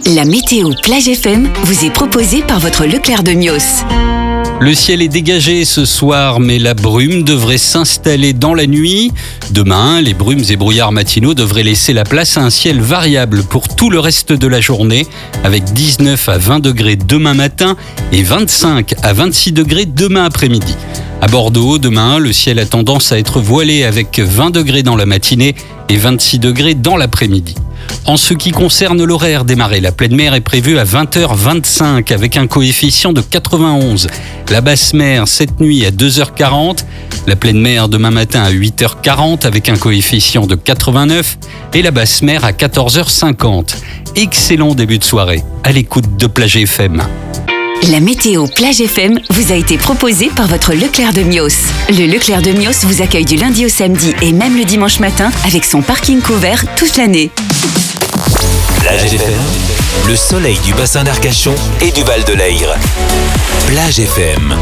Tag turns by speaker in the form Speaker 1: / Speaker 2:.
Speaker 1: La météo Plage FM vous est proposée par votre Leclerc de Mios.
Speaker 2: Le ciel est dégagé ce soir, mais la brume devrait s'installer dans la nuit. Demain, les brumes et brouillards matinaux devraient laisser la place à un ciel variable pour tout le reste de la journée, avec 19 à 20 degrés demain matin et 25 à 26 degrés demain après-midi. À Bordeaux, demain, le ciel a tendance à être voilé avec 20 degrés dans la matinée et 26 degrés dans l'après-midi. En ce qui concerne l'horaire des marées, la pleine mer est prévue à 20h25 avec un coefficient de 91. La basse mer cette nuit à 2h40. La pleine mer demain matin à 8h40 avec un coefficient de 89. Et la basse mer à 14h50. Excellent début de soirée à l'écoute de Plage FM.
Speaker 1: La météo Plage FM vous a été proposée par votre Leclerc de Mios. Le Leclerc de Mios vous accueille du lundi au samedi et même le dimanche matin avec son parking couvert toute l'année.
Speaker 3: Plage FM, le soleil du bassin d'Arcachon et du Val de l'Aïr. Plage FM.